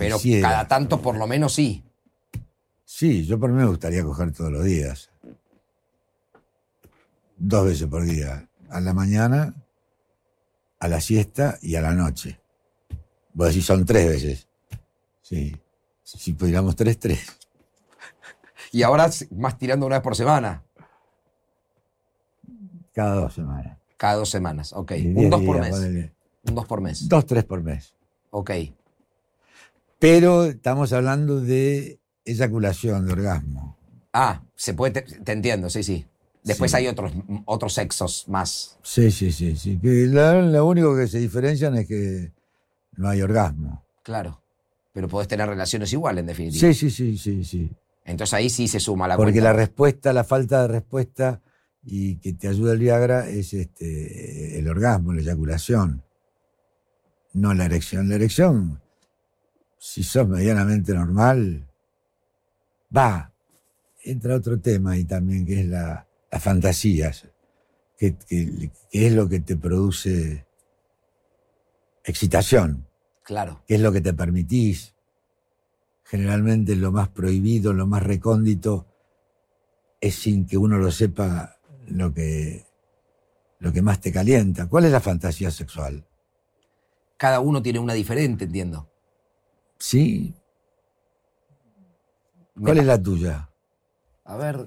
Pero quisiera. cada tanto por lo menos sí. Sí, yo por mí me gustaría coger todos los días. 2 veces por día. A la mañana, a la siesta y a la noche. Vos decís, son 3 veces. Sí. Si pudiéramos 3. Y ahora más tirando una vez por semana. Cada 2 semanas. Cada 2 semanas, ok. Y Un 10 2 por días, mes. ponele. Un 2 por mes. 2, 3 por mes. Ok. Pero estamos hablando de eyaculación, de orgasmo. Ah, se puede, te entiendo, sí, sí. Después Sí. hay otros sexos más. Sí. Que lo único que se diferencian es que no hay orgasmo. Claro. Pero podés tener relaciones igual, en definitiva. Sí. Entonces ahí sí se suma la Porque cuenta. la respuesta, la falta de respuesta y que te ayuda el Viagra es el orgasmo, la eyaculación. No la erección. La erección, si sos medianamente normal, entra otro tema ahí también, que es las fantasías, que es lo que te produce excitación, Claro. que es lo que te permitís. Generalmente lo más prohibido, lo más recóndito, es sin que uno lo sepa lo que más te calienta. ¿Cuál es la fantasía sexual? Cada uno tiene una diferente, entiendo. ¿Sí? ¿Cuál es la tuya? A ver.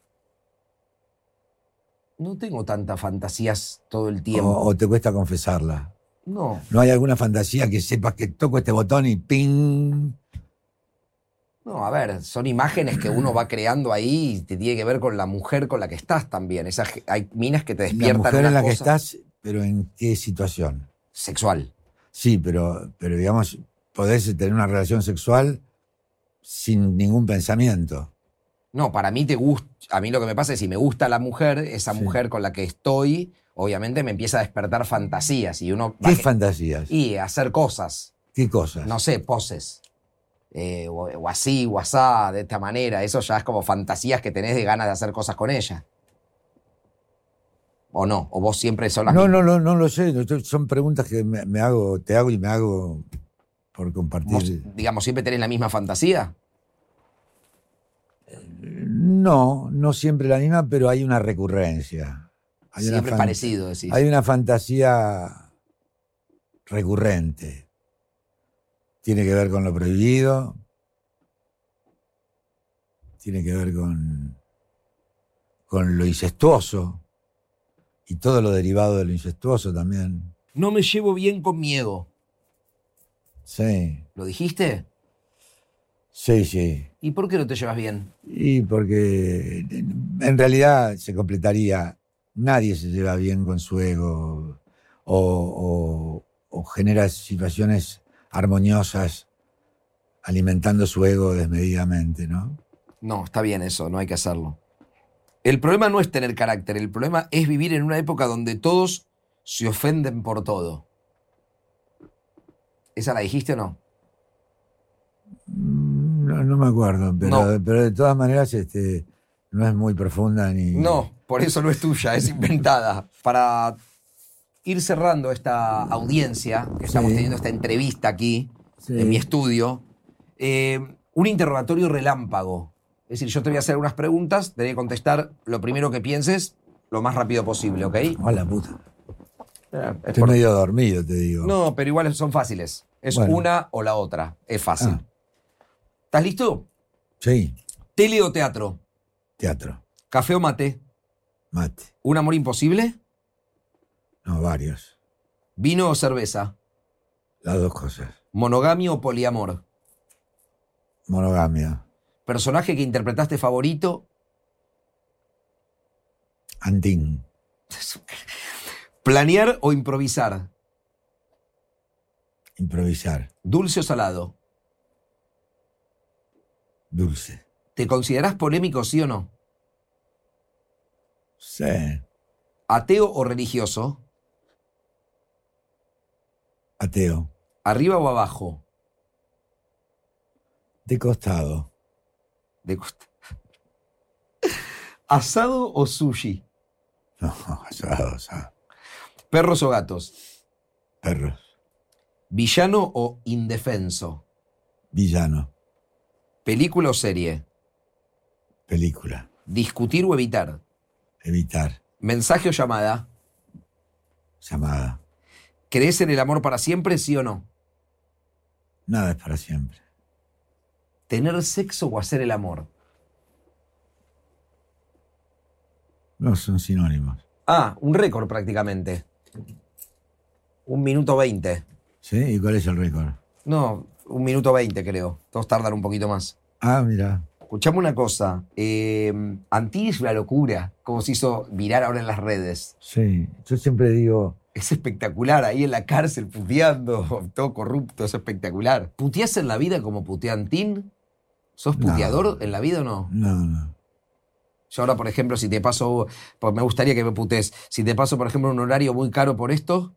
No tengo tantas fantasías todo el tiempo. ¿O te cuesta confesarla? No. ¿No hay alguna fantasía que sepas que toco este botón y ¡ping! No, a ver, son imágenes que uno va creando ahí y te tiene que ver con la mujer con la que estás también. Hay minas que te La despiertan mujer una en la que cosa estás, pero ¿en qué situación? sexual. Sí, pero digamos, podés tener una relación sexual sin ningún pensamiento. No, para mí a mí lo que me pasa es si me gusta la mujer, esa Sí. mujer con la que estoy, obviamente me empieza a despertar fantasías y uno ¿Qué fantasías? y hacer cosas, ¿Qué cosas? no sé, poses. O así, o asá, de esta manera. Eso ya es como fantasías que tenés de ganas de hacer cosas con ella. ¿O no? ¿O vos siempre son las No mismas? lo sé. Son preguntas que me hago, te hago y me hago por compartir. ¿Vos, digamos, siempre tenés la misma fantasía? No siempre la misma, pero hay una recurrencia. Siempre parecido, decís. Hay una fantasía recurrente. Tiene que ver con lo prohibido, tiene que ver con lo incestuoso y todo lo derivado de lo incestuoso también. No me llevo bien con miedo. Sí. ¿Lo dijiste? Sí. ¿Y por qué no te llevas bien? Y porque en realidad se completaría, nadie se lleva bien con su ego o genera situaciones armoniosas alimentando su ego desmedidamente, ¿no? No, está bien eso, no hay que hacerlo. El problema no es tener carácter, el problema es vivir en una época donde todos se ofenden por todo. ¿Esa la dijiste o no? No me acuerdo, pero de todas maneras no es muy profunda ni... No, por eso no es tuya, es inventada. Para ir cerrando esta audiencia, que estamos teniendo esta entrevista aquí, en mi estudio, un interrogatorio relámpago. Es decir, yo te voy a hacer unas preguntas, te voy a contestar lo primero que pienses, lo más rápido posible, ¿ok? ¡Hola, puta! Estoy medio dormido, te digo. No, pero igual son fáciles. Es bueno. una o la otra. Es fácil. ¿Estás listo? Sí. ¿Tele o teatro? Teatro. ¿Café o mate? Mate. ¿Un amor imposible? No, varios. ¿Vino o cerveza? Las dos cosas. ¿Monogamia o poliamor? Monogamia. ¿Personaje que interpretaste favorito? Antín. ¿Planear o improvisar? Improvisar. ¿Dulce o salado? Dulce. ¿Te considerás polémico, sí o no? Sí. ¿Ateo o religioso? Ateo. ¿Arriba o abajo? De costado. De costa. ¿Asado o sushi? No, asado. ¿Perros o gatos? Perros. ¿Villano o indefenso? Villano. ¿Película o serie? Película. ¿Discutir o evitar? Evitar. ¿Mensaje o llamada? Llamada. ¿Crees en el amor para siempre, sí o no? Nada es para siempre. ¿Tener sexo o hacer el amor? No son sinónimos. Ah, un récord prácticamente. 1 minuto 20. ¿Sí? ¿Y cuál es el récord? No, 1 minuto 20 creo. Todos tardan un poquito más. Ah, mira. Escuchame una cosa. Antini es una locura, como se hizo virar ahora en las redes. Sí, yo siempre digo... Es espectacular, ahí en la cárcel puteando, todo corrupto, es espectacular. ¿Puteás en la vida como putea Antín? ¿Sos puteador en la vida o no? No. Yo ahora, por ejemplo, si te paso, pues me gustaría que me putees, si te paso, por ejemplo, un horario muy caro por esto...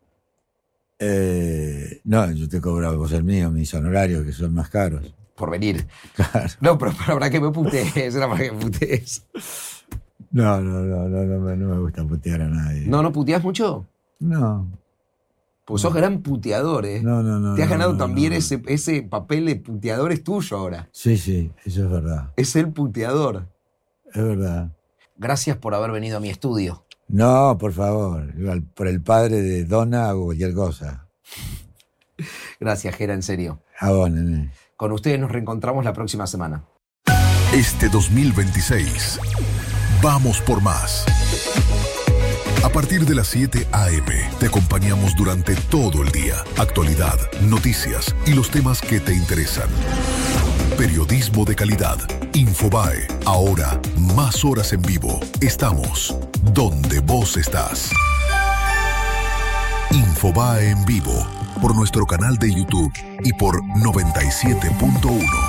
No, yo te cobro vos el mío, mis honorarios, que son más caros. Por venir. Claro. No, pero para que me putees, era para que me putees. No me gusta putear a nadie. ¿No puteás mucho? No. Pues sos gran puteador, ¿eh? No. Te has ganado no, también no. Ese papel de puteador es tuyo ahora. Sí, eso es verdad. Es el puteador. Es verdad. Gracias por haber venido a mi estudio. No, por favor. Por el padre de Donna hago cualquier cosa. Gracias, Gera, en serio. A vos, nene. Con ustedes nos reencontramos la próxima semana. Este 2026, vamos por más. A partir de las 7 a.m. te acompañamos durante todo el día. Actualidad, noticias y los temas que te interesan. Periodismo de calidad. Infobae. Ahora, más horas en vivo. Estamos donde vos estás. Infobae en vivo. Por nuestro canal de YouTube y por 97.1.